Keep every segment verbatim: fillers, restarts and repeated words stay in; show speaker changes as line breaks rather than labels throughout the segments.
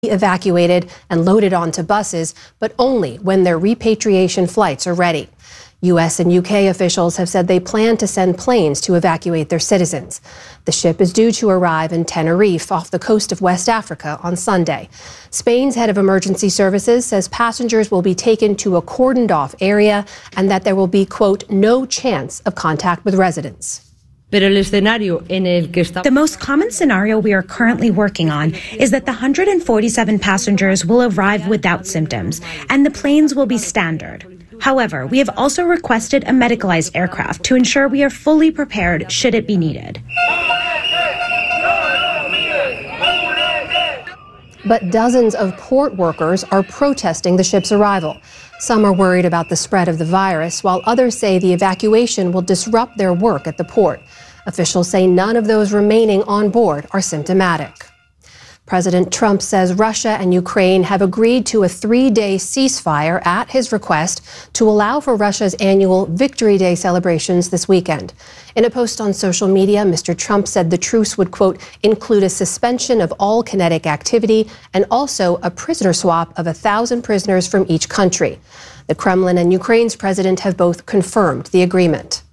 evacuated and loaded onto buses, but only when their repatriation flights are ready. U S and U K officials have said they plan to send planes to evacuate their citizens. The ship is due to arrive in Tenerife off the coast of West Africa on Sunday. Spain's head of emergency services says passengers will be taken to a cordoned-off area and that there will be, quote, no chance of contact with residents.
The most common scenario we are currently working on is that the one hundred forty-seven passengers will arrive without symptoms, and the planes will be standard. However, we have also requested a medicalized aircraft to ensure we are fully prepared should it be needed.
But dozens of port workers are protesting the ship's arrival. Some are worried about the spread of the virus, while others say the evacuation will disrupt their work at the port. Officials say none of those remaining on board are symptomatic. President Trump says Russia and Ukraine have agreed to a three-day ceasefire at his request to allow for Russia's annual Victory Day celebrations this weekend. In a post on social media, Mister Trump said the truce would, quote, include a suspension of all kinetic activity and also a prisoner swap of a thousand prisoners from each country. The Kremlin and Ukraine's president have both confirmed the agreement.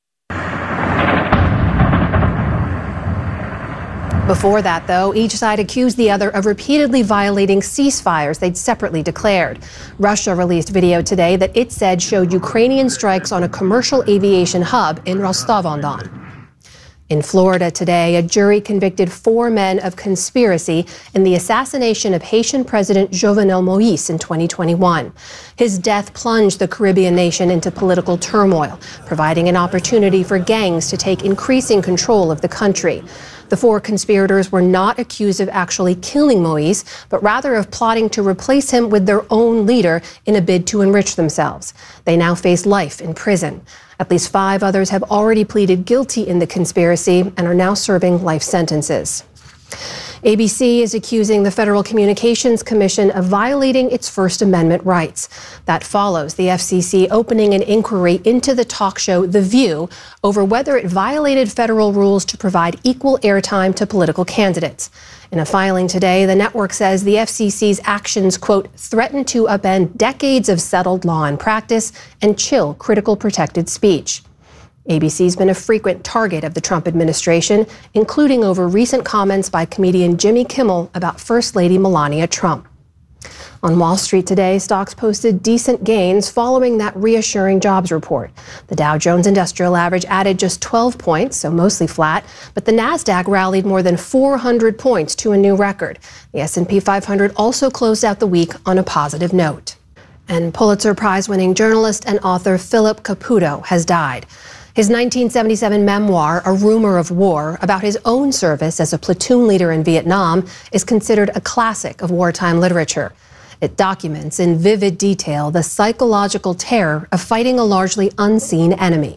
Before that, though, each side accused the other of repeatedly violating ceasefires they'd separately declared. Russia released video today that it said showed Ukrainian strikes on a commercial aviation hub in Rostov-on-Don. In Florida today, a jury convicted four men of conspiracy in the assassination of Haitian President Jovenel Moïse in twenty twenty-one. His death plunged the Caribbean nation into political turmoil, providing an opportunity for gangs to take increasing control of the country. The four conspirators were not accused of actually killing Moïse, but rather of plotting to replace him with their own leader in a bid to enrich themselves. They now face life in prison. At least five others have already pleaded guilty in the conspiracy and are now serving life sentences. A B C is accusing the Federal Communications Commission of violating its First Amendment rights. That follows the F C C opening an inquiry into the talk show The View over whether it violated federal rules to provide equal airtime to political candidates. In a filing today, the network says the F C C's actions, quote, threaten to upend decades of settled law and practice and chill critical protected speech. A B C's been a frequent target of the Trump administration, including over recent comments by comedian Jimmy Kimmel about First Lady Melania Trump. On Wall Street today, stocks posted decent gains following that reassuring jobs report. The Dow Jones Industrial Average added just twelve points, so mostly flat, but the Nasdaq rallied more than four hundred points to a new record. The S and P five hundred also closed out the week on a positive note. And Pulitzer Prize-winning journalist and author Philip Caputo has died. His nineteen seventy-seven memoir, A Rumor of War, about his own service as a platoon leader in Vietnam, is considered a classic of wartime literature. It documents in vivid detail the psychological terror of fighting a largely unseen enemy.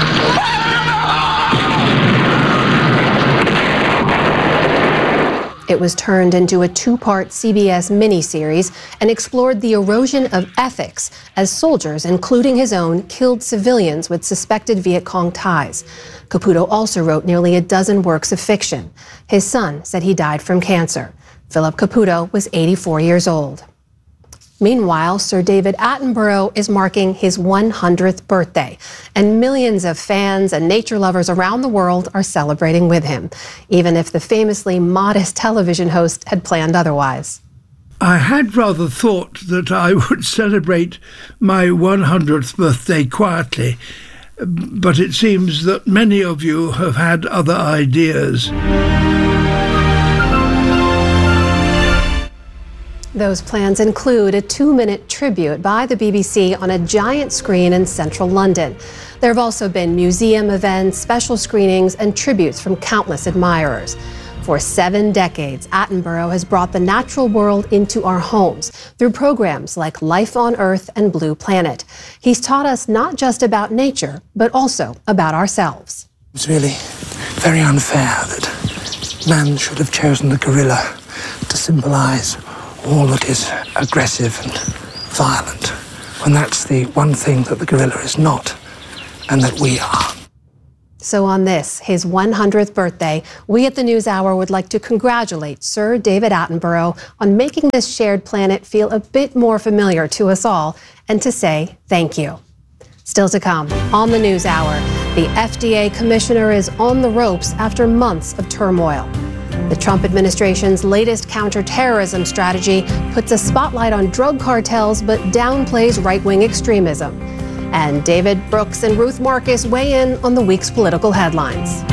It was turned into a two-part C B S miniseries and explored the erosion of ethics as soldiers, including his own, killed civilians with suspected Viet Cong ties. Caputo also wrote nearly a dozen works of fiction. His son said he died from cancer. Philip Caputo was eighty-four years old. Meanwhile, Sir David Attenborough is marking his one hundredth birthday, and millions of fans and nature lovers around the world are celebrating with him, even if the famously modest television host had planned otherwise.
I had rather thought that I would celebrate my one hundredth birthday quietly, but it seems that many of you have had other ideas.
Those plans include a two-minute tribute by the B B C on a giant screen in central London. There have also been museum events, special screenings, and tributes from countless admirers. For seven decades, Attenborough has brought the natural world into our homes through programs like Life on Earth and Blue Planet. He's taught us not just about nature, but also about ourselves.
It's really very unfair that man should have chosen the gorilla to symbolize all that is aggressive and violent, when that's the one thing that the gorilla is not, and that we are.
So on this, his one hundredth birthday, we at the NewsHour would like to congratulate Sir David Attenborough on making this shared planet feel a bit more familiar to us all, and to say thank you. Still to come on the NewsHour, the F D A commissioner is on the ropes after months of turmoil. The Trump administration's latest counterterrorism strategy puts a spotlight on drug cartels but downplays right-wing extremism. And David Brooks and Ruth Marcus weigh in on the week's political headlines.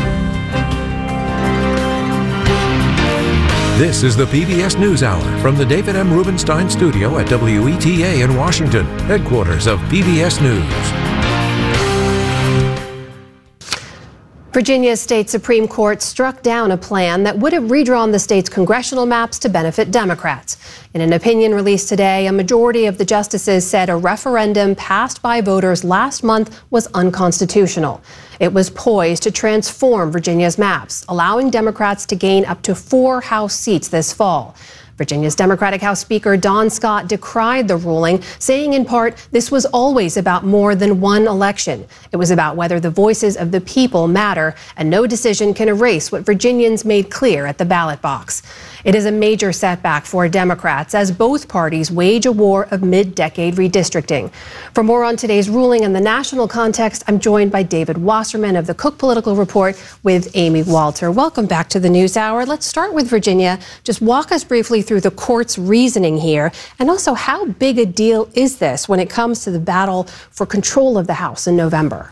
This is the P B S NewsHour from the David M. Rubenstein studio at W E T A in Washington, headquarters of P B S News.
Virginia's state Supreme Court struck down a plan that would have redrawn the state's congressional maps to benefit Democrats. In an opinion released today, a majority of the justices said a referendum passed by voters last month was unconstitutional. It was poised to transform Virginia's maps, allowing Democrats to gain up to four House seats this fall. Virginia's Democratic House Speaker Don Scott decried the ruling, saying in part, this was always about more than one election. It was about whether the voices of the people matter, and no decision can erase what Virginians made clear at the ballot box. It is a major setback for Democrats as both parties wage a war of mid-decade redistricting. For more on today's ruling and the national context, I'm joined by David Wasserman of the Cook Political Report with Amy Walter. Welcome back to the NewsHour. Let's start with Virginia. Just walk us briefly through the court's reasoning here, and also how big a deal is this when it comes to the battle for control of the House in November?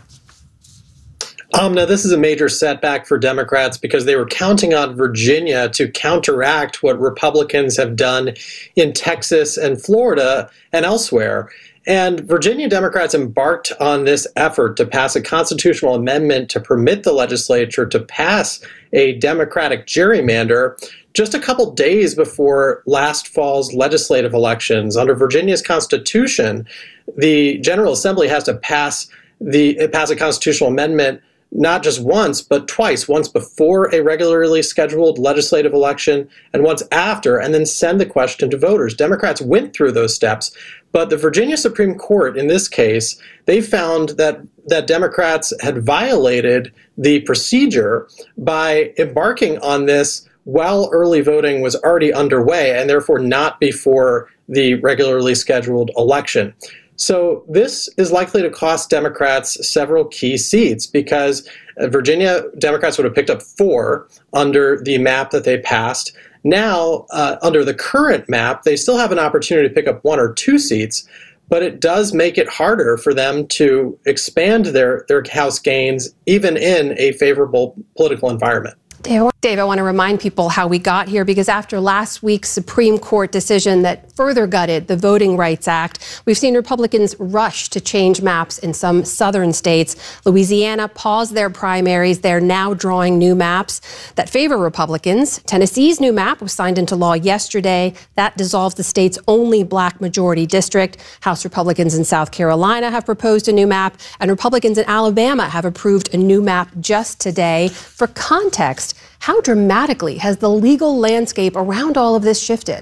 Um, now, this is a major setback for Democrats because they were counting on Virginia to counteract what Republicans have done in Texas and Florida and elsewhere. And Virginia Democrats embarked on this effort to pass a constitutional amendment to permit the legislature to pass a Democratic gerrymander just a couple days before last fall's legislative elections. Under Virginia's Constitution, the General Assembly has to pass the pass a constitutional amendment not just once, but twice, once before a regularly scheduled legislative election and once after, and then send the question to voters. Democrats went through those steps, but the Virginia Supreme Court, in this case, they found that, that Democrats had violated the procedure by embarking on this while early voting was already underway, and therefore not before the regularly scheduled election. So this is likely to cost Democrats several key seats because Virginia Democrats would have picked up four under the map that they passed. Now, uh, under the current map, they still have an opportunity to pick up one or two seats, but it does make it harder for them to expand their, their House gains, even in a favorable political environment.
Dave, I want to remind people how we got here, because after last week's Supreme Court decision that further gutted the Voting Rights Act, we've seen Republicans rush to change maps in some southern states. Louisiana paused their primaries. They're now drawing new maps that favor Republicans. Tennessee's new map was signed into law yesterday. That dissolves the state's only black majority district. House Republicans in South Carolina have proposed a new map, and Republicans in Alabama have approved a new map just today. For context, how dramatically has the legal landscape around all of this shifted?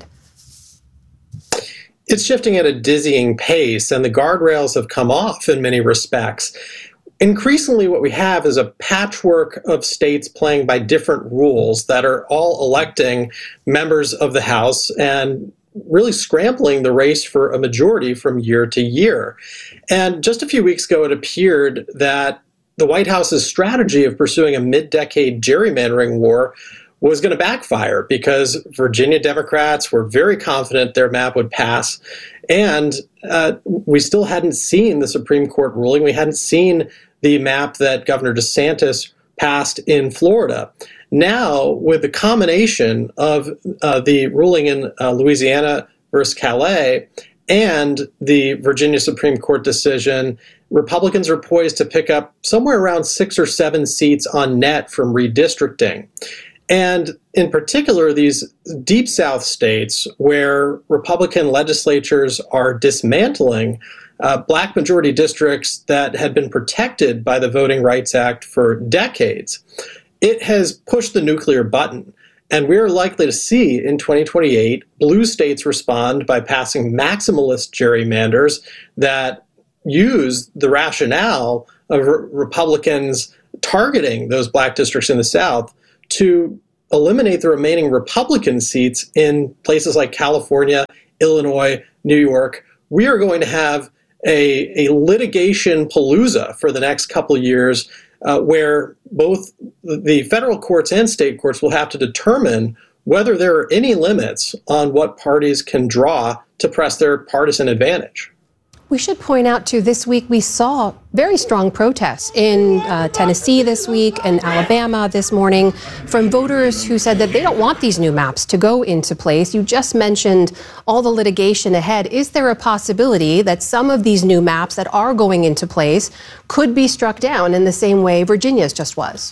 It's shifting at a dizzying pace, and the guardrails have come off in many respects. Increasingly, what we have is a patchwork of states playing by different rules that are all electing members of the House and really scrambling the race for a majority from year to year. And just a few weeks ago, it appeared that the White House's strategy of pursuing a mid-decade gerrymandering war was going to backfire because Virginia Democrats were very confident their map would pass. And uh, we still hadn't seen the Supreme Court ruling. We hadn't seen the map that Governor DeSantis passed in Florida. Now, with the combination of uh, the ruling in uh, Louisiana versus Calais and the Virginia Supreme Court decision, Republicans are poised to pick up somewhere around six or seven seats on net from redistricting. And in particular, these deep South states where Republican legislatures are dismantling uh, black majority districts that had been protected by the Voting Rights Act for decades, it has pushed the nuclear button. And we're likely to see in twenty twenty-eight blue states respond by passing maximalist gerrymanders that use the rationale of re- Republicans targeting those black districts in the South to eliminate the remaining Republican seats in places like California, Illinois, New York. We are going to have a, a litigation palooza for the next couple of years uh, where both the federal courts and state courts will have to determine whether there are any limits on what parties can draw to press their partisan advantage.
We should point out, too, this week we saw very strong protests in uh, Tennessee this week and Alabama this morning from voters who said that they don't want these new maps to go into place. You just mentioned all the litigation ahead. Is there a possibility that some of these new maps that are going into place could be struck down in the same way Virginia's just was?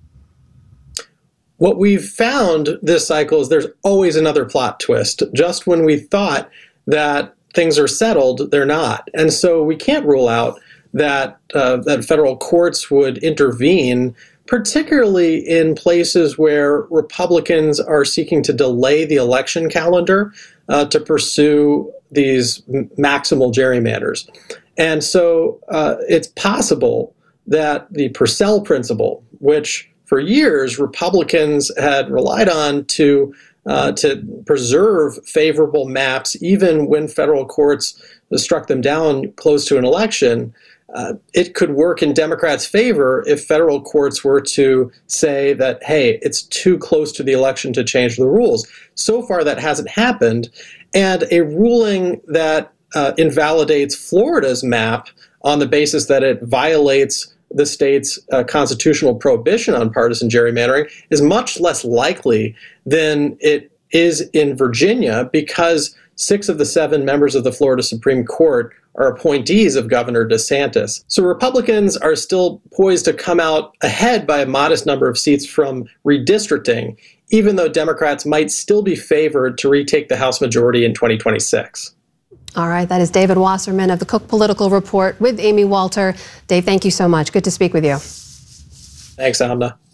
What we've found this cycle is there's always another plot twist. Just when we thought that things are settled, they're not. And so we can't rule out that uh, that federal courts would intervene, particularly in places where Republicans are seeking to delay the election calendar uh, to pursue these maximal gerrymanders. And so uh, it's possible that the Purcell principle, which for years Republicans had relied on to Uh, to preserve favorable maps, even when federal courts struck them down close to an election, uh, it could work in Democrats' favor if federal courts were to say that, hey, it's too close to the election to change the rules. So far, that hasn't happened. And a ruling that uh, invalidates Florida's map on the basis that it violates the state's uh, constitutional prohibition on partisan gerrymandering is much less likely than it is in Virginia, because six of the seven members of the Florida Supreme Court are appointees of Governor DeSantis. So Republicans are still poised to come out ahead by a modest number of seats from redistricting, even though Democrats might still be favored to retake the House majority in twenty twenty-six.
All right, that is David Wasserman of the Cook Political Report with Amy Walter. Dave, thank you so much. Good to speak with you.
Thanks, Amna.